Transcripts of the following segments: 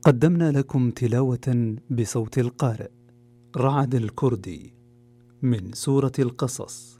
قدمنا لكم تلاوة بصوت القارئ رعد الكردي من سورة القصص.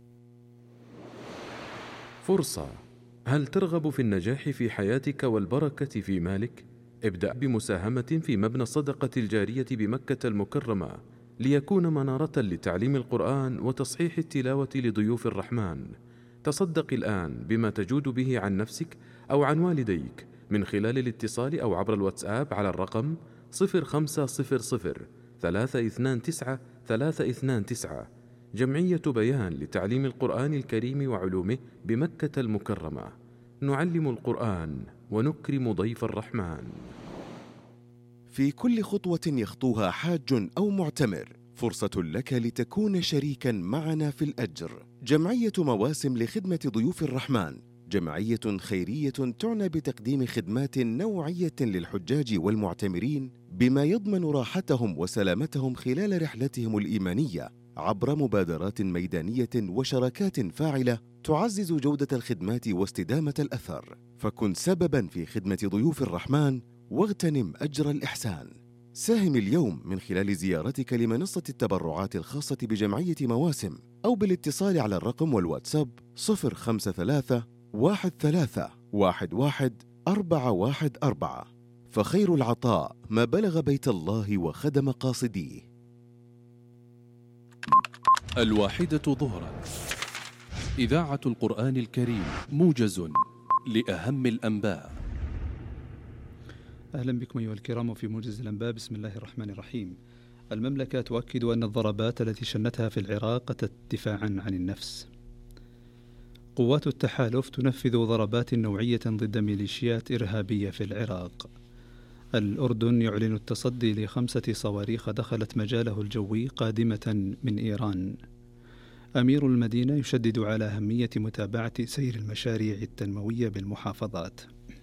فرصة. هل ترغب في النجاح في حياتك والبركة في مالك؟ ابدأ بمساهمة في مبنى الصدقة الجارية بمكة المكرمة ليكون منارة لتعليم القرآن وتصحيح التلاوة لضيوف الرحمن. تصدق الآن بما تجود به عن نفسك أو عن والديك من خلال الاتصال أو عبر الواتساب على الرقم 0500 329 329. جمعية بيان لتعليم القرآن الكريم وعلومه بمكة المكرمة. نعلم القرآن ونكرم ضيف الرحمن. في كل خطوة يخطوها حاج أو معتمر فرصة لك لتكون شريكا معنا في الأجر. جمعية مواسم لخدمة ضيوف الرحمن جمعية خيرية تعنى بتقديم خدمات نوعية للحجاج والمعتمرين بما يضمن راحتهم وسلامتهم خلال رحلتهم الإيمانية عبر مبادرات ميدانية وشراكات فاعلة تعزز جودة الخدمات واستدامة الأثر. فكن سبباً في خدمة ضيوف الرحمن واغتنم أجر الإحسان. ساهم اليوم من خلال زيارتك لمنصة التبرعات الخاصة بجمعية مواسم أو بالاتصال على الرقم والواتساب 053 13 11 414. فخير العطاء ما بلغ بيت الله وخدم قاصديه. 1 ظهرا. إذاعة القرآن الكريم موجز لأهم الأنباء. أهلا بكم أيها الكرام في موجز الأنباء. بسم الله الرحمن الرحيم. المملكة تؤكد أن الضربات التي شنتها في العراق أتت دفاعا عن النفس. قوات التحالف تنفذ ضربات نوعية ضد ميليشيات إرهابية في العراق. الأردن يعلن التصدي ل5 صواريخ دخلت مجاله الجوي قادمة من إيران. أمير المدينة يشدد على أهمية متابعة سير المشاريع التنموية بالمحافظات.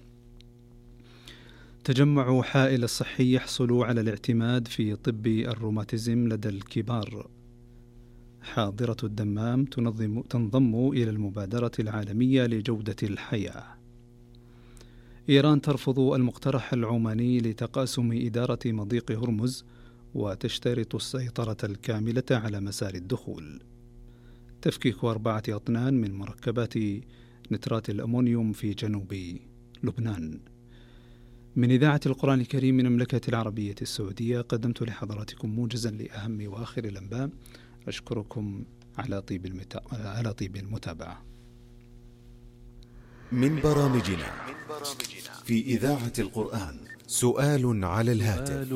تجمع حائل الصحي يحصل على الاعتماد في طب الروماتيزم لدى الكبار. حاضرة الدمام تنضم إلى المبادرة العالمية لجودة الحياة. إيران ترفض المقترح العماني لتقاسم إدارة مضيق هرمز وتشترط السيطرة الكاملة على مسار الدخول. تفكيك 4 أطنان من مركبات نترات الأمونيوم في جنوب لبنان. من إذاعة القرآن الكريم من المملكة العربية السعودية قدمت لحضراتكم موجزا لأهم وآخر الأنباء. أشكركم على طيب المتابعة. من برامجنا في إذاعة القرآن سؤال على الهاتف.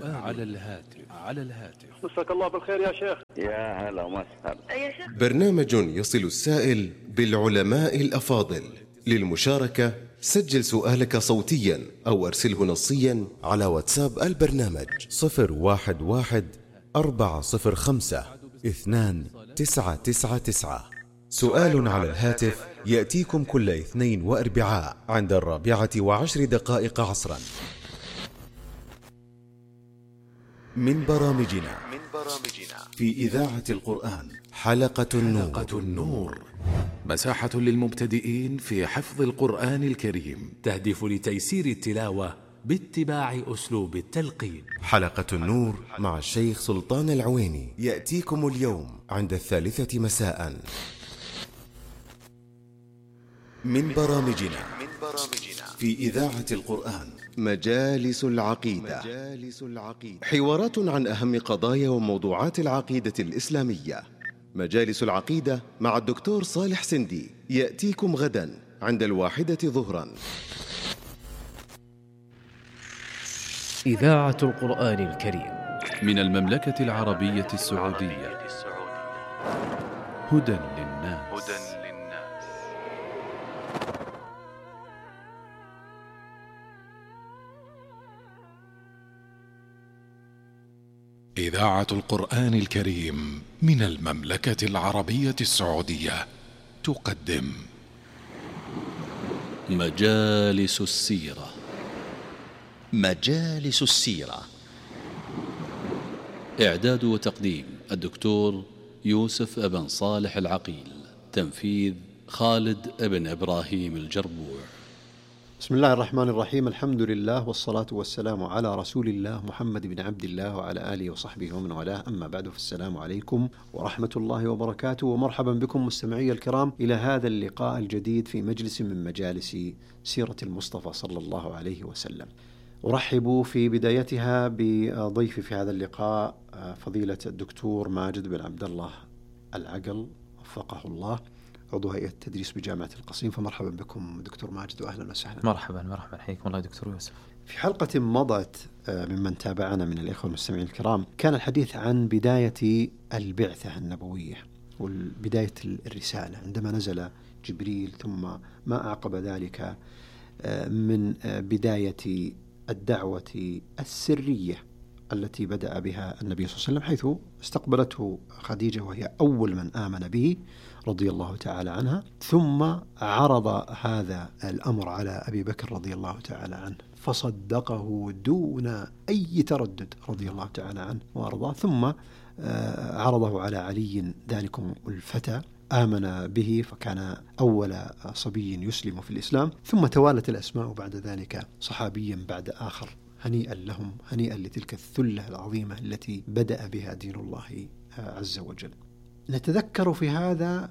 مساك الله بالخير يا شيخ. يا هلا وسهلا. برنامج يصل السائل بالعلماء الأفاضل. للمشاركة سجل سؤالك صوتيا أو أرسله نصيا على واتساب البرنامج 011 405 2999. سؤال على الهاتف يأتيكم كل اثنين وأربعاء عند 4:10 عصرا. من برامجنا في إذاعة القرآن حلقة النور. مساحة للمبتدئين في حفظ القرآن الكريم تهدف لتيسير التلاوة باتباع أسلوب التلقين. حلقة النور مع الشيخ سلطان العويني يأتيكم اليوم عند 3 مساء. من برامجنا في إذاعة القرآن مجالس العقيدة. حوارات عن أهم قضايا وموضوعات العقيدة الإسلامية. مجالس العقيدة مع الدكتور صالح سندي يأتيكم غدا عند 1 ظهرا. إذاعة القرآن الكريم من المملكة العربية السعودية. هدى للناس. إذاعة القرآن الكريم من المملكة العربية السعودية تقدم مجالس السيرة. مجالس السيرة، إعداد وتقديم الدكتور يوسف ابن صالح العقيل، تنفيذ خالد ابن إبراهيم الجربوع. بسم الله الرحمن الرحيم. الحمد لله والصلاة والسلام على رسول الله محمد بن عبد الله وعلى آله وصحبه ومن والاه، أما بعد، فالسلام عليكم ورحمة الله وبركاته، ومرحبا بكم مستمعي الكرام إلى هذا اللقاء الجديد في مجلس من مجالس سيرة المصطفى صلى الله عليه وسلم. أرحب في بدايتها بضيفي في هذا اللقاء فضيلة الدكتور ماجد بن عبد الله العقل وفقه الله، عضو هيئة التدريس بجامعة القصيم. فمرحبا بكم دكتور ماجد وأهلا وسهلا. مرحبا حياكم الله دكتور يوسف. في حلقة مضت ممن تابعنا من الإخوة المستمعين الكرام كان الحديث عن بداية البعثة النبوية وبداية الرسالة عندما نزل جبريل، ثم ما أعقب ذلك من بداية الدعوة السرية التي بدأ بها النبي صلى الله عليه وسلم، حيث استقبلته خديجة وهي أول من آمن به رضي الله تعالى عنها، ثم عرض هذا الأمر على أبي بكر رضي الله تعالى عنه فصدقه دون أي تردد رضي الله تعالى عنه وأرضاه، ثم عرضه على علي ذلكم الفتى، آمن به فكان أول صبي يسلم في الإسلام، ثم توالت الأسماء بعد ذلك صحابيا بعد آخر. هنيئا لهم، هنيئا لتلك الثلة العظيمة التي بدأ بها دين الله عز وجل. نتذكر في هذا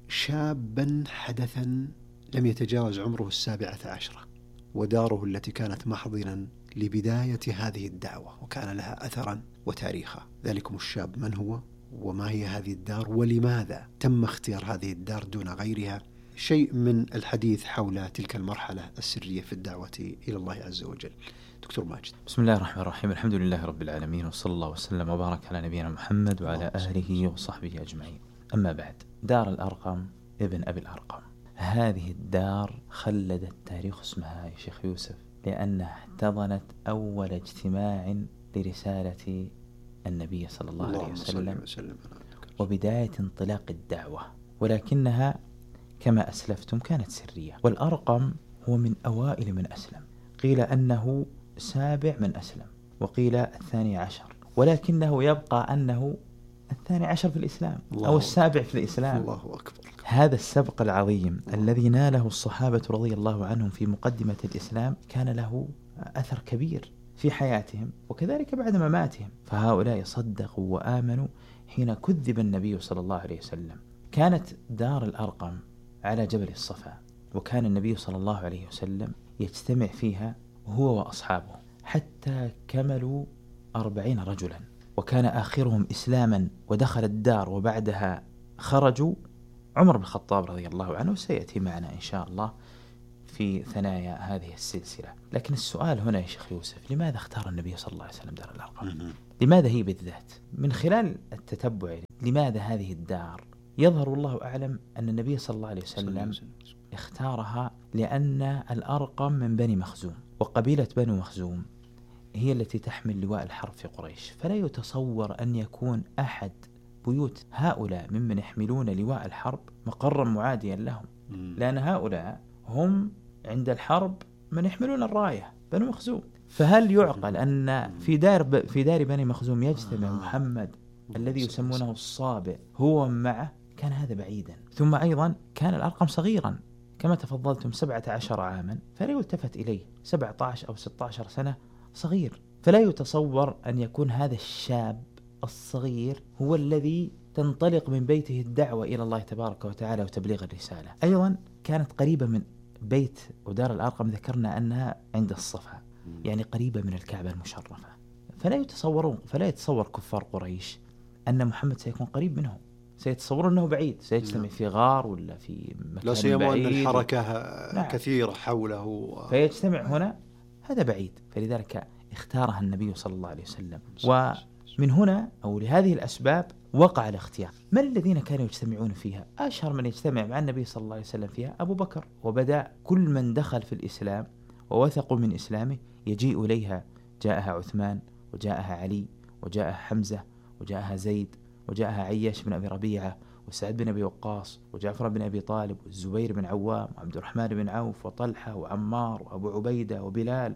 شابا حدثا لم يتجاوز عمره 17، وداره التي كانت محضنا لبداية هذه الدعوة وكان لها أثرا وتاريخا. ذلكم الشاب من هو؟ وما هي هذه الدار؟ ولماذا تم اختيار هذه الدار دون غيرها؟ شيء من الحديث حول تلك المرحلة السرية في الدعوة إلى الله عز وجل. دكتور ماجد. بسم الله الرحمن الرحيم. الحمد لله رب العالمين، وصلى الله وسلم وبارك على نبينا محمد وعلى آله وصحبه أجمعين. أما بعد، دار الأرقم ابن أبي الأرقم، هذه الدار خلدت تاريخ اسمها يا شيخ يوسف، لأنها احتضنت أول اجتماع لرسالة النبي صلى الله عليه وسلم وبداية انطلاق الدعوة، ولكنها كما أسلفتم كانت سرية. والأرقم هو من أوائل من أسلم، قيل أنه 7 من أسلم، وقيل 12، ولكنه يبقى أنه 12 في الإسلام أو 7 في الإسلام. الله أكبر. هذا السبق العظيم الذي ناله الصحابة رضي الله عنهم في مقدمة الإسلام كان له أثر كبير في حياتهم وكذلك بعد مماتهم، فهؤلاء صدقوا وآمنوا حين كذب النبي صلى الله عليه وسلم. كانت دار الأرقم على جبل الصفا، وكان النبي صلى الله عليه وسلم يجتمع فيها هو وأصحابه حتى كملوا 40 رجلا، وكان آخرهم إسلاما ودخل الدار وبعدها خرجوا عمر بن الخطاب رضي الله عنه، سيأتي معنا إن شاء الله في ثنايا هذه السلسلة. لكن السؤال هنا يا شيخ يوسف، لماذا اختار النبي صلى الله عليه وسلم دار الأرقم؟ لماذا هي بالذات؟ من خلال التتبع لماذا هذه الدار، يظهر الله أعلم أن النبي صلى الله عليه وسلم اختارها لأن الأرقم من بني مخزوم، وقبيلة بني مخزوم هي التي تحمل لواء الحرب في قريش، فلا يتصور أن يكون أحد بيوت هؤلاء ممن يحملون لواء الحرب مقرا معاديا لهم، لأن هؤلاء هم عند الحرب من يحملون الراية، بني مخزوم. فهل يعقل أن في دار بني مخزوم يجتمع محمد الذي يسمونه الصابئ هو معه؟ كان هذا بعيدا. ثم أيضا كان الأرقم صغيرا كما تفضلتم، 17 عاما، فلا يلتفت إليه. 17 أو 16 سنة صغير، فلا يتصور أن يكون هذا الشاب الصغير هو الذي تنطلق من بيته الدعوة إلى الله تبارك وتعالى وتبليغ الرسالة. أيضا كانت قريبة من بيت ودار الأرقم، ذكرنا أنها عند الصفا، يعني قريبة من الكعبة المشرفة، فلا يتصور كفار قريش أن محمد سيكون قريب منهم، سيتصورون أنه بعيد، سيجتمع في غار ولا في مكان بعيد، لا سيما أن الحركة كثيرة حوله فيجتمع هنا، هذا بعيد. فلذلك اختارها النبي صلى الله عليه وسلم، ومن هنا أو لهذه الأسباب وقع الاختيار. من الذين كانوا يجتمعون فيها؟ أشهر من يجتمع مع النبي صلى الله عليه وسلم فيها أبو بكر، وبدأ كل من دخل في الإسلام ووثقوا من إسلامه يجيء إليها، جاءها عثمان، وجاءها علي، وجاءها حمزة، وجاءها زيد، وجاءها عياش بن أبي ربيعة، وسعد بن أبي وقاص، وجعفر بن أبي طالب، والزبير بن عوام، وعبد الرحمن بن عوف، وطلحة، وعمار، وأبو عبيدة، وبلال،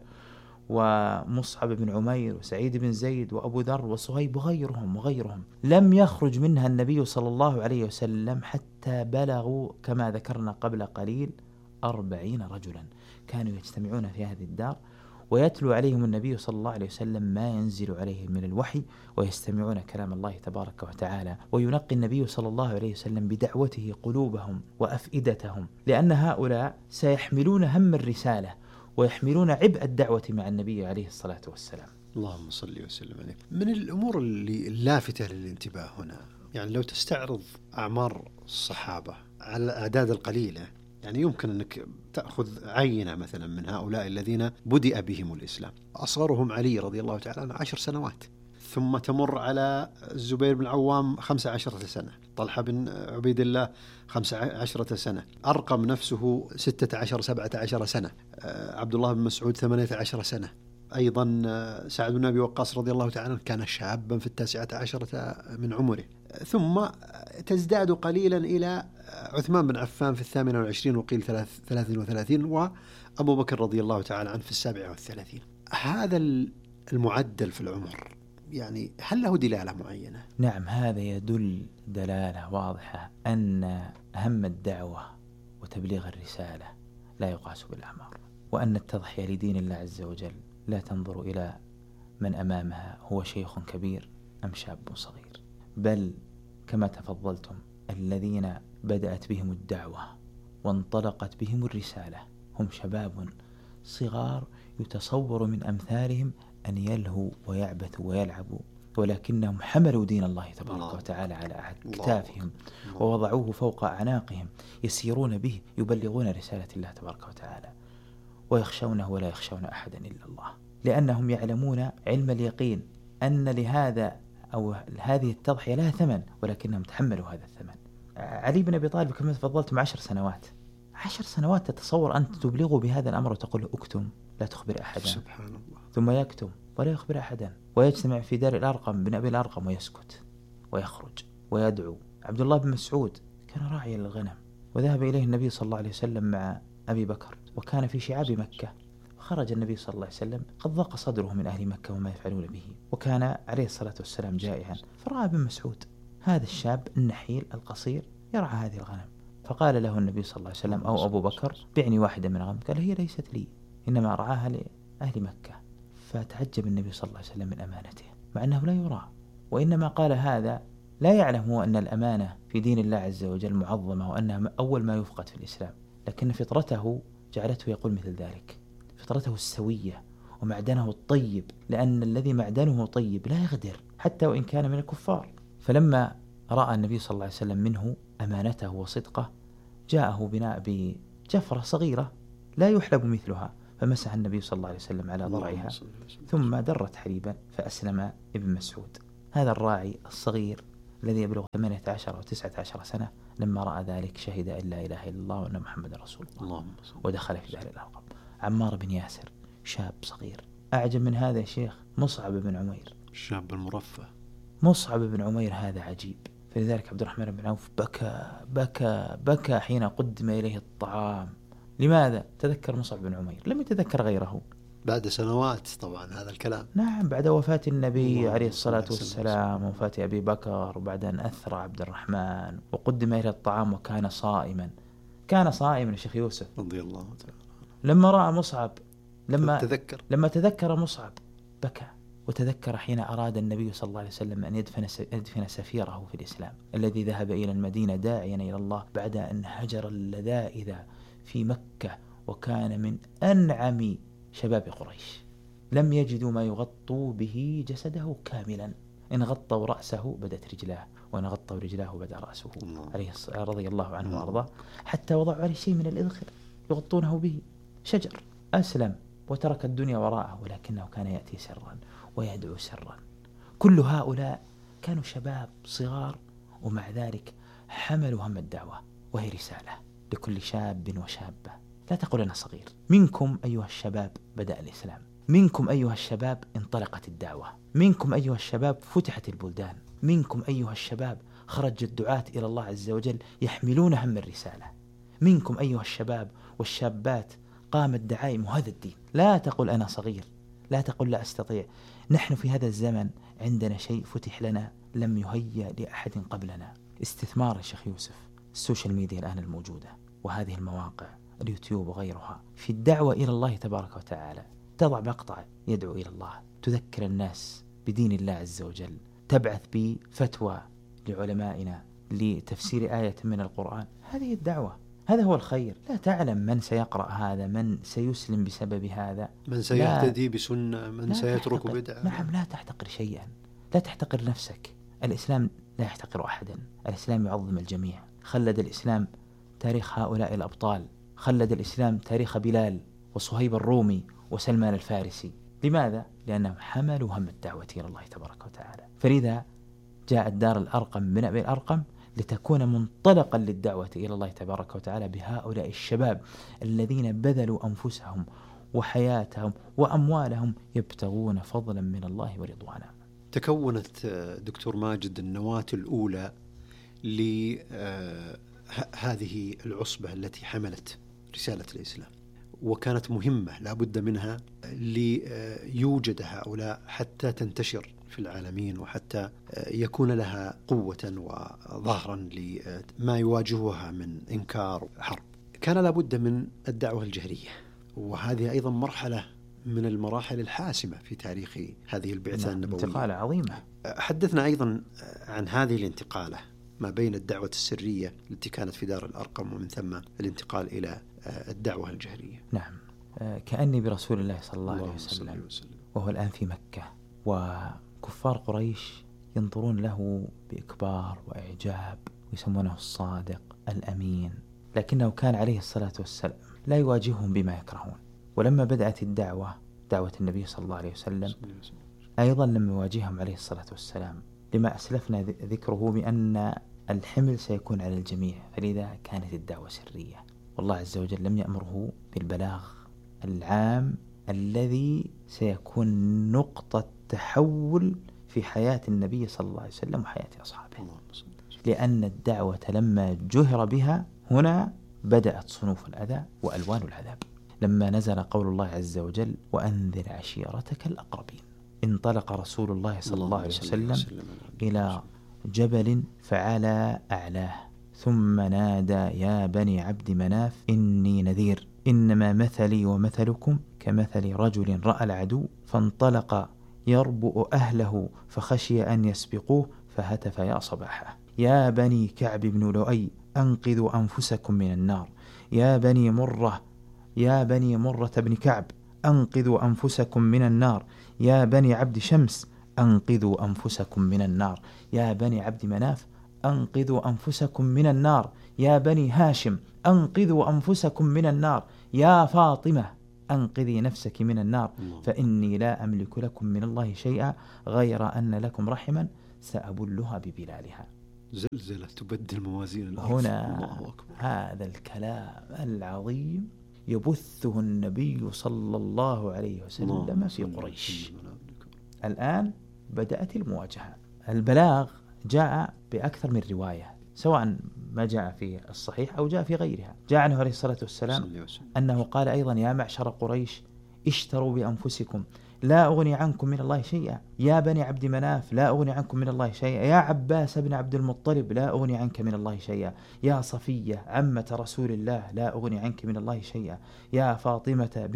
ومصعب بن عمير، وسعيد بن زيد، وأبو ذر، وصهيب، وغيرهم. لم يخرج منها النبي صلى الله عليه وسلم حتى بلغوا كما ذكرنا قبل قليل 40 رجلا كانوا يجتمعون في هذه الدار، ويتلو عليهم النبي صلى الله عليه وسلم ما ينزل عليهم من الوحي، ويستمعون كلام الله تبارك وتعالى، وينقي النبي صلى الله عليه وسلم بدعوته قلوبهم وأفئدتهم، لأن هؤلاء سيحملون هم الرسالة ويحملون عبء الدعوة مع النبي عليه الصلاة والسلام. اللهم صل وسلم عليه. من الأمور اللافتة للانتباه هنا، يعني لو تستعرض أعمار الصحابة على الأعداد القليلة، يعني يمكن أنك تأخذ عينة مثلا من هؤلاء الذين بدأ بهم الإسلام. أصغرهم علي رضي الله تعالى عنه 10 سنوات، ثم تمر على الزبير بن العوام 15 سنة، طلحة بن عبيد الله 15 سنة، أرقم نفسه 16-17 سنة، عبد الله بن مسعود 18 سنة، أيضا سعد بن أبي وقاص رضي الله تعالى عنه كان شابا في 19 من عمره، ثم تزداد قليلا إلى عثمان بن عفان في 28 وقيل 33، وأبو بكر رضي الله تعالى عنه في 37. هذا المعدل في العمر يعني هل له دلالة معينة؟ نعم، هذا يدل دلالة واضحة أن هم الدعوة وتبليغ الرسالة لا يقاس بالأعمار، وأن التضحية لدين الله عز وجل لا تنظر إلى من أمامها هو شيخ كبير أم شاب صغير، بل كما تفضلتم الذين بدأت بهم الدعوة وانطلقت بهم الرسالة هم شباب صغار يتصور من أمثالهم أن يلهوا ويعبثوا ويلعبوا، ولكنهم حملوا دين الله تبارك وتعالى على أكتافهم ووضعوه فوق أعناقهم، يسيرون به يبلغون رسالة الله تبارك وتعالى، ويخشونه ولا يخشون أحدا إلا الله، لأنهم يعلمون علم اليقين أن لهذا أو هذه التضحية لها ثمن، ولكنهم تحملوا هذا الثمن. علي بن أبي طالب كما تفضلتم 10 سنوات، 10 سنوات تتصور أن تبلغه بهذا الأمر وتقول له اكتم لا تخبر أحدا، سبحان الله، ثم يكتم ولا يخبر أحدا، ويجتمع في دار الأرقم بن أبي الأرقم ويسكت ويخرج ويدعو. عبد الله بن مسعود كان راعيا للغنم، وذهب إليه النبي صلى الله عليه وسلم مع أبي بكر، وكان في شعاب مكة، خرج النبي صلى الله عليه وسلم قد ضاق صدره من أهل مكة وما يفعلون به، وكان عليه الصلاة والسلام جائعا، فرأى ابن مسعود هذا الشاب النحيل القصير يرعى هذه الغنم، فقال له النبي صلى الله عليه وسلم أو أبو بكر بعني واحدة من الغنم، قال هي ليست لي إنما أرعاها لأهل مكة. فتعجب النبي صلى الله عليه وسلم من أمانته مع أنه لا يرى، وإنما قال هذا لا يعلم هو أن الأمانة في دين الله عز وجل معظمة وأنها أول ما يفقد في الإسلام، لكن فطرته جعلته يقول مثل ذلك، فطرته السوية ومعدنه الطيب، لأن الذي معدنه طيب لا يغدر حتى وإن كان من الكفار. فلما رأى النبي صلى الله عليه وسلم منه أمانته وصدقه جاءه بجفرة صغيرة لا يحلب مثلها، فمسح النبي صلى الله عليه وسلم على ضرعها ثم درت حليبا فأسلم ابن مسعود. هذا الراعي الصغير الذي يبلغ 18 أو 19 سنة لما رأى ذلك شهد أن لا إله إلا الله وأن محمد رسول الله ودخل في دار الأرقم. عمار بن ياسر شاب صغير. أعجب من هذا يا شيخ مصعب بن عمير، الشاب المرفه. مصعب بن عمير هذا عجيب، فلذلك عبد الرحمن بن عوف بكى حين قدم إليه الطعام. لماذا؟ تذكر مصعب بن عمير، لم يتذكر غيره. بعد سنوات طبعا هذا الكلام. نعم، بعد وفاة النبي عليه الصلاة والسلام ووفاة أبي بكر، وبعد أن أثرى عبد الرحمن وقدم إليه الطعام وكان صائما. كان صائما يا شيخ يوسف رضي الله تعالى. لما رأى مصعب لما تذكر مصعب بكى، وتذكر حين أراد النبي صلى الله عليه وسلم أن يدفن سفيره في الإسلام الذي ذهب إلى المدينة داعيا إلى الله بعد أن هجر اللذائذ في مكة، وكان من أنعم شباب قريش، لم يجدوا ما يغطوا به جسده كاملا، إن غطوا رأسه بدت رجلاه، وإن غطوا رجلاه بدا رأسه عليه رضي الله عنه وأرضاه، حتى وضعوا عليه شيء من الإذخر يغطونه به، شجر. أسلم وترك الدنيا وراءه، ولكنه كان يأتي سرا ويدعو سرا. كل هؤلاء كانوا شباب صغار، ومع ذلك حملوا هم الدعوة، وهي رسالة لكل شاب وشابة. لا تقول أنا صغير، منكم أيها الشباب بدأ الإسلام، منكم أيها الشباب انطلقت الدعوة، منكم أيها الشباب فتحت البلدان، منكم أيها الشباب خرج الدعاة إلى الله عز وجل يحملون هم الرسالة، منكم أيها الشباب والشابات قامت دعائم هذا الدين. لا تقل أنا صغير، لا تقل لا أستطيع. نحن في هذا الزمن عندنا شيء فتح لنا لم يهيأ لأحد قبلنا. استثمار يا شيخ يوسف السوشيال ميديا الآن الموجودة، وهذه المواقع اليوتيوب وغيرها، في الدعوة إلى الله تبارك وتعالى تضع مقطع يدعو إلى الله، تذكر الناس بدين الله عز وجل، تبعث بفتوى لعلمائنا لتفسير آية من القرآن. هذه الدعوة، هذا هو الخير. لا تعلم من سيقرأ هذا، من سيسلم بسبب هذا، من سيهتدي بسنة، من سيترك بدعة. نعم، لا تحتقر شيئا، لا تحتقر نفسك. الإسلام لا يحتقر أحدا، الإسلام يعظم الجميع. خلد الإسلام تاريخ هؤلاء الأبطال، خلد الإسلام تاريخ بلال وصهيب الرومي وسلمان الفارسي. لماذا؟ لأنهم حملوا هم الدعوة إلى الله تبارك وتعالى. فلذا جاءت دار الأرقم بن أبي الأرقم لتكون منطلقا للدعوة إلى الله تبارك وتعالى بهؤلاء الشباب الذين بذلوا أنفسهم وحياتهم وأموالهم يبتغون فضلا من الله ورضوانا. تكونت دكتور ماجد النواة الأولى لهذه العصبة التي حملت رسالة الإسلام، وكانت مهمة لا بد منها ليوجد هؤلاء حتى تنتشر في العالمين، وحتى يكون لها قوة وظهرا لما يواجهها من إنكار حرب. كان لا بد من الدعوة الجهرية، وهذه أيضا مرحلة من المراحل الحاسمة في تاريخ هذه البعثة النبوية. انتقالة عظيمة. حدثنا أيضا عن هذه الانتقالة ما بين الدعوة السرية التي كانت في دار الأرقم ومن ثم الانتقال إلى الدعوة الجهرية. نعم، كأني برسول الله صلى الله عليه وسلم وهو الآن في مكة، وكفار قريش ينظرون له بإكبار وإعجاب ويسمونه الصادق الأمين، لكنه كان عليه الصلاة والسلام لا يواجههم بما يكرهون. ولما بدأت الدعوة، دعوة النبي صلى الله عليه وسلم، أيضا لم يواجههم عليه الصلاة والسلام لما أسلفنا ذكره بأن الحمل سيكون على الجميع، فلذا كانت الدعوة سرية. والله عز وجل لم يأمره بالبلاغ العام الذي سيكون نقطة تحول في حياة النبي صلى الله عليه وسلم وحياة أصحابه، لأن الدعوة لما جهر بها هنا بدأت صنوف الأذى وألوان العذاب. لما نزل قول الله عز وجل وأنذر عشيرتك الأقربين، انطلق رسول الله صلى الله عليه وسلم إلى جبل فعلى أعلاه، ثم نادى يا بني عبد مناف إني نذير، إنما مثلي ومثلكم كمثل رجل رأى العدو فانطلق يربؤ أهله فخشي أن يسبقوه فهتف يا صباحا، يا بني كعب بن لؤي أنقذوا أنفسكم من النار، يا بني مرة بن كعب أنقذوا أنفسكم من النار، يا بني عبد شمس أنقذوا أنفسكم من النار، يا بني عبد مناف أنقذوا أنفسكم من النار، يا بني هاشم أنقذوا أنفسكم من النار، يا فاطمة أنقذي نفسك من النار، فإني لا أملك لكم من الله شيئا غير أن لكم رحما سأبلها ببلالها. زلزلة تبدل موازين الأرض. هنا هذا الكلام العظيم يبثه النبي صلى الله عليه وسلم في قريش. الآن بدأت المواجهة. البلاغ جاء بأكثر من رواية، سواء ما جاء في الصحيح أو جاء في غيرها. جاء عنه عليه الصلاة والسلام أنه قال أيضا يا معشر قريش اشتروا بأنفسكم لا أغني عنكم من الله شيئا، يا بني عبد مناف لا أغني عنكم من الله شيئا، يا عباس بن عبد المطلب لا أغني عنك من الله شيئا، يا صفية عمة رسول الله لا أغني عنك من الله شيئا، يا فاطمة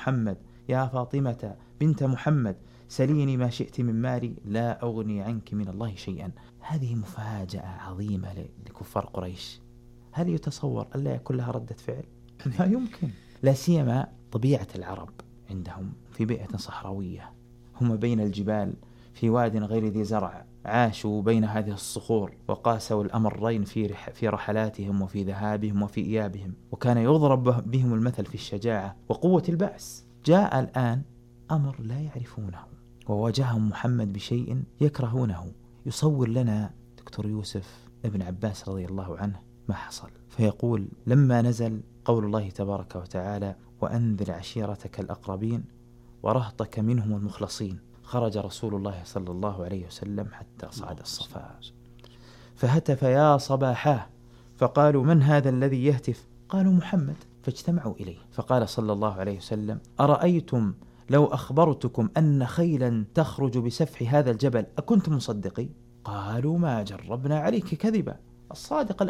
بنت محمد سليني ما شئت من مالي لا أغني عنك من الله شيئا. هذه مفاجأة عظيمة لكفار قريش. هل يتصور ألا يكون لها ردة فعل؟ ما يمكن، لا سيما طبيعة العرب عندهم في بيئة صحراوية، هم بين الجبال في واد غير ذي زرع، عاشوا بين هذه الصخور وقاسوا الأمرين في رحلاتهم وفي ذهابهم وفي إيابهم، وكان يضرب بهم المثل في الشجاعة وقوة البأس. جاء الآن أمر لا يعرفونه، وواجههم محمد بشيء يكرهونه. يصور لنا دكتور يوسف ابن عباس رضي الله عنه ما حصل، فيقول لما نزل قول الله تبارك وتعالى وأنذر عشيرتك الأقربين ورهطك منهم المخلصين، خرج رسول الله صلى الله عليه وسلم حتى صعد الصفا فهتف يا صباحاه، فقالوا من هذا الذي يهتف؟ قالوا محمد، فاجتمعوا إليه، فقال صلى الله عليه وسلم أرأيتم لو أخبرتكم أن خيلا تخرج بسفح هذا الجبل أكنتم مصدقي؟ قالوا ما جربنا عليك كذبا، الصادق الأمين.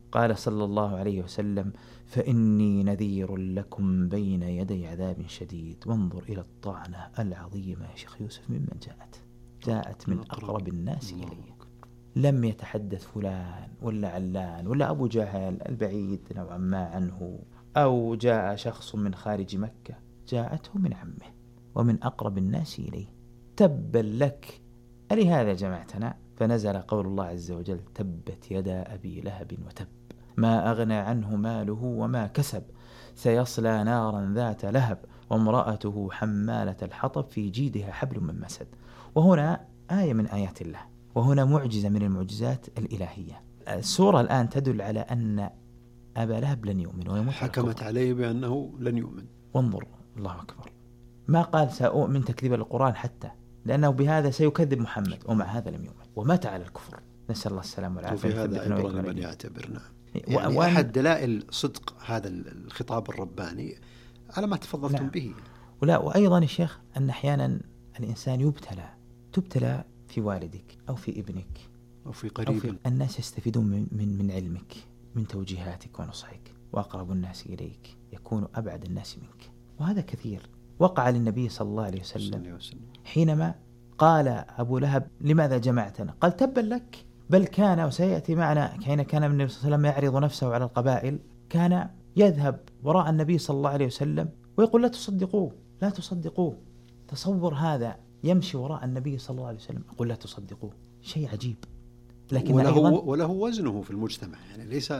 قال صلى الله عليه وسلم: فإني نذير لكم بين يدي عذاب شديد. وانظر إلى الطعنة العظيمة يا شيخ يوسف ممن جاءت من أقرب الناس إليه. لم يتحدث فلان ولا علان ولا أبو جهل البعيد نوعا ما عنه، أو جاء شخص من خارج مكة، جاءته من عمه ومن أقرب الناس إليه. تبا لك ألهذا جمعتنا؟ فنزل قول الله عز وجل: تبت يدا أبي لهب وتب ما أغنى عنه ماله وما كسب سيصلى نارا ذات لهب وامرأته حمالة الحطب في جيدها حبل من مسد. وهنا آية من آيات الله، وهنا معجزة من المعجزات الإلهية. السورة الآن تدل على أن أبا لهب لن يؤمن ويموت، حكمت عليه بأنه لن يؤمن. وانظر الله أكبر، ما قال سأؤمن تكذيب القرآن حتى، لأنه بهذا سيكذب محمد، ومع هذا لم يؤمن ومات على الكفر، نسأل الله السلام والعافية. وفي هذا أيضا من يعتبرنا يعني أحد دلائل صدق هذا الخطاب الرباني على ما تفضلتم به. وأيضا الشيخ أن أحيانا الإنسان تبتلى في والدك أو في ابنك أو في قريب. الناس يستفيدون من علمك، من توجيهاتك ونصحك، وأقرب الناس إليك يكون أبعد الناس منك، وهذا كثير. وقع للنبي صلى الله عليه وسلم حينما قال أبو لهب: لماذا جمعتنا؟ قال: تبا لك. بل كان، وسيأتي معنا، حين كان النبي صلى الله عليه وسلم يعرض نفسه على القبائل كان يذهب وراء النبي صلى الله عليه وسلم ويقول: لا تصدقوه، لا تصدقوه. تصور هذا، يمشي وراء النبي صلى الله عليه وسلم يقول: لا تصدقوه. شيء عجيب. لكن وله وزنه في المجتمع، يعني ليس،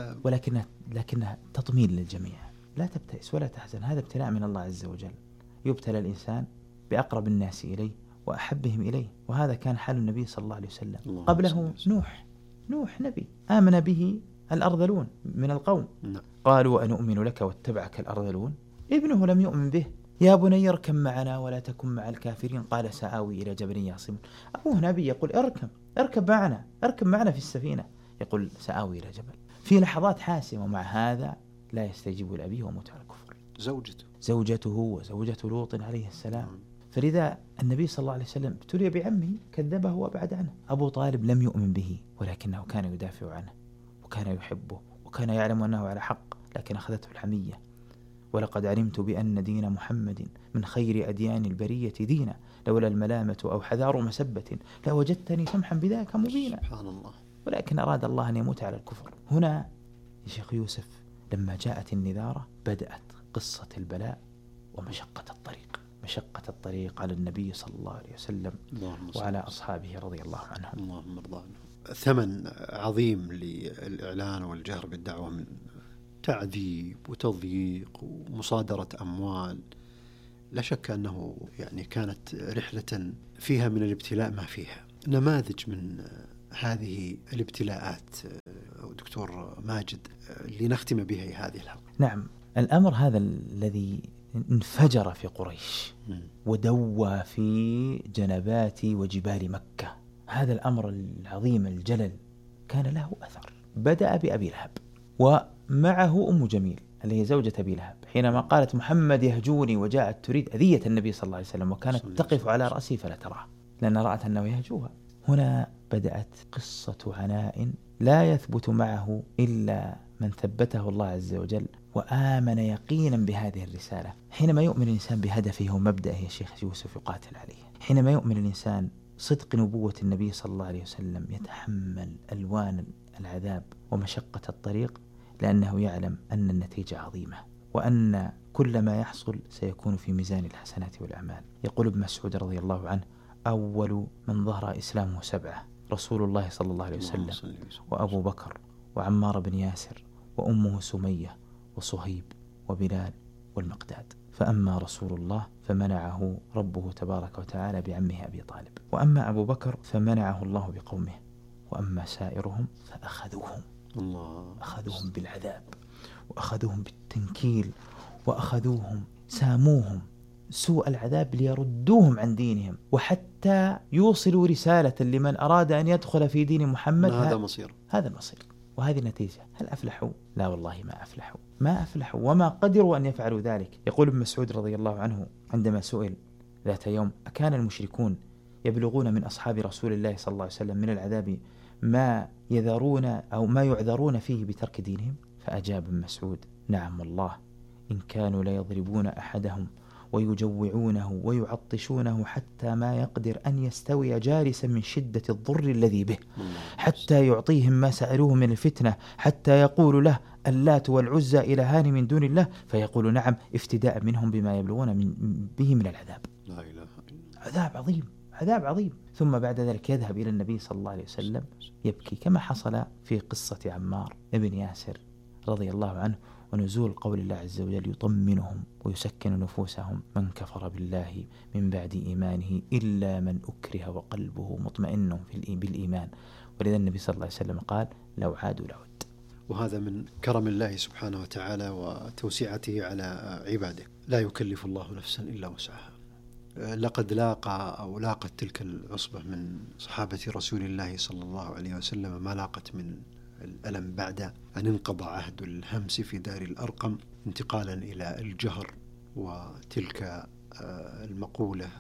لكنها تطمين للجميع. لا تبتئس ولا تحزن، هذا ابتلاء من الله عز وجل. يبتلى الإنسان بأقرب الناس إليه وأحبهم إليه، وهذا كان حال النبي صلى الله عليه وسلم. قبله نوح نبي آمن به الأرذلون من القوم، قالوا: أنؤمن لك واتبعك الأرذلون. ابنه لم يؤمن به: يا بني اركب معنا ولا تكن مع الكافرين، قال: سآوي إلى جبل يعصمون. أبوه نبي يقول: اركب معنا في السفينة، يقول: سآوي إلى جبل. في لحظات حاسمة، ومع هذا لا يستجيب لأبيه وموت على الكفر. زوجته وزوجة لوط عليه السلام. فلذا النبي صلى الله عليه وسلم ابتلي بعمه، كذبه وأبعد عنه. أبو طالب لم يؤمن به، ولكنه كان يدافع عنه وكان يحبه وكان يعلم أنه على حق، لكن أخذته الحمية. ولقد علمت بأن دين محمد من خير أديان البرية دينا، لولا الملامة أو حذار مسبة لوجدتني سمحا بذاك مبينا. سبحان الله. ولكن أراد الله أن يموت على الكفر. هنا يا شيخ يوسف لما جاءت النذارة بدأت قصة البلاء ومشقة الطريق على النبي صلى الله عليه وسلم وعلى أصحابه رضي الله عنهم. اللهم ارضى عنهم. ثمن عظيم للإعلان والجهر بالدعوة من تعذيب وتضييق ومصادرة أموال. لا شك أنه يعني كانت رحلة فيها من الابتلاء ما فيها. نماذج من هذه الابتلاءات دكتور ماجد لنختم بها هذه الحلقة. نعم، الأمر هذا الذي انفجر في قريش ودوى في جنبات وجبال مكة، هذا الأمر العظيم الجلل كان له أثر. بدأ بأبي لهب، ومعه أم جميل اللي هي زوجة أبي لهب، حينما قالت: محمد يهجوني، وجاءت تريد أذية النبي صلى الله عليه وسلم، وكانت تقف على رأسه فلا تراه لأن رأت أنه يهجوها. هنا بدأت قصة عناء لا يثبت معه إلا من ثبته الله عز وجل وآمن يقينا بهذه الرسالة. حينما يؤمن الإنسان بهدفه ومبدأه يا شيخ يوسف يقاتل عليه. حينما يؤمن الإنسان صدق نبوة النبي صلى الله عليه وسلم يتحمل ألوان العذاب ومشقة الطريق، لأنه يعلم أن النتيجة عظيمة، وأن كل ما يحصل سيكون في ميزان الحسنات والأعمال. يقول ابن مسعود رضي الله عنه: أول من ظهر إسلامه 7: رسول الله صلى الله عليه وسلم، وأبو بكر، وعمار بن ياسر، وأمه سمية، وصهيب، وبلال، والمقداد. فأما رسول الله فمنعه ربه تبارك وتعالى بعمه أبي طالب، وأما أبو بكر فمنعه الله بقومه، وأما سائرهم فأخذوهم أخذوهم بالعذاب، وأخذوهم بالتنكيل، وأخذوهم ساموهم سوء العذاب ليردوهم عن دينهم، وحتى يوصلوا رسالة لمن أراد أن يدخل في دين محمد. هذا المصير وهذه النتيجة. هل أفلحوا؟ لا والله ما أفلحوا وما قدروا أن يفعلوا ذلك. يقول ابن مسعود رضي الله عنه عندما سئل ذات يوم: أكان المشركون يبلغون من أصحاب رسول الله صلى الله عليه وسلم من العذاب ما يذرون أو ما يعذرون فيه بترك دينهم؟ فأجاب ابن مسعود: نعم والله، إن كانوا ليضربون أحدهم ويجوعونه ويعطشونه حتى ما يقدر أن يستوي جالسا من شدة الضر الذي به، حتى يعطيهم ما سألوه من الفتنة، حتى يقول له اللات والعزى إلهان من دون الله، فيقول نعم، افتداء منهم بما يبلغون به من العذاب. لا إله إلا الله. عذاب عظيم، عذاب عظيم. ثم بعد ذلك يذهب إلى النبي صلى الله عليه وسلم يبكي، كما حصل في قصة عمار بن ياسر رضي الله عنه، ونزول قول الله عز وجل: يطمنهم ويسكن نفوسهم من كفر بالله من بعد إيمانه إلا من أكره وقلبه مطمئن بالإيمان. ولذا النبي صلى الله عليه وسلم قال: لو عادوا لعد. وهذا من كرم الله سبحانه وتعالى وتوسعته على عباده، لا يكلف الله نفسا إلا وسعها. لقد لاقت تلك العصبة من صحابة رسول الله صلى الله عليه وسلم ما لاقت من الألم بعد أن انقضى عهد الهمس في دار الأرقم، انتقالا إلى الجهر وتلك المقولة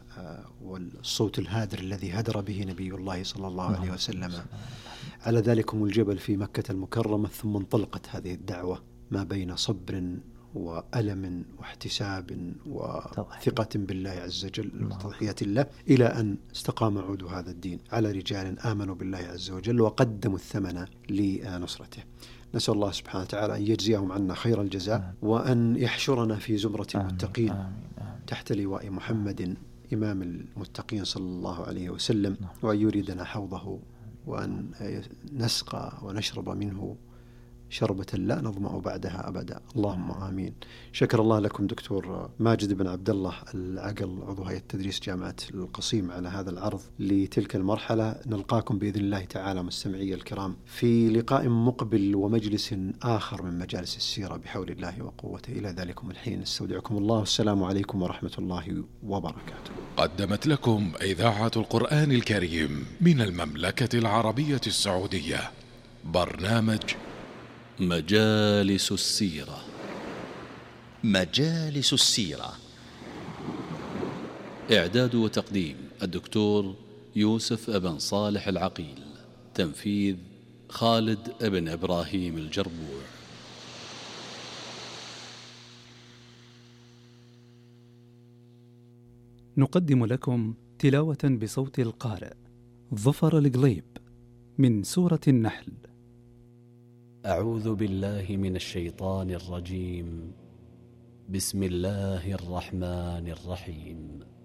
والصوت الهادر الذي هدر به نبي الله صلى الله عليه وسلم على ذلكم الجبل في مكة المكرمة. ثم انطلقت هذه الدعوة ما بين صبر وألم واحتساب وثقة بالله عز وجل وتضحية الله، إلى أن استقام عود هذا الدين على رجال آمنوا بالله عز وجل وقدموا الثمن لنصرته. نسأل الله سبحانه وتعالى أن يجزيهم عنا خير الجزاء، وأن يحشرنا في زمرة المتقين تحت لواء محمد إمام المتقين صلى الله عليه وسلم، وأن يريدنا حوضه، وأن نسقى ونشرب منه شربة لا نظمأ بعدها أبدا، اللهم آمين. شكر الله لكم دكتور ماجد بن عبد الله العقل، عضو هيئة تدريس جامعة القصيم، على هذا العرض لتلك المرحلة. نلقاكم بإذن الله تعالى مستمعي الكرام في لقاء مقبل ومجلس آخر من مجالس السيرة بحول الله وقوته. إلى ذلكم الحين استودعكم الله، والسلام عليكم ورحمة الله وبركاته. قدمت لكم إذاعة القرآن الكريم من المملكة العربية السعودية برنامج مجالس السيرة. مجالس السيرة، إعداد وتقديم الدكتور يوسف بن صالح العقيل، تنفيذ خالد بن إبراهيم الجربوع. نقدم لكم تلاوة بصوت القارئ ظفر القليب من سورة النحل. أعوذ بالله من الشيطان الرجيم. بسم الله الرحمن الرحيم.